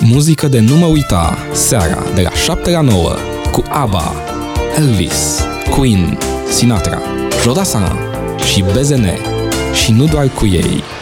Muzică de nu mă uita, seara de la 7 la 9, cu ABBA, Elvis, Queen, Sinatra, Jodassin și BZN. Și nu doar cu ei.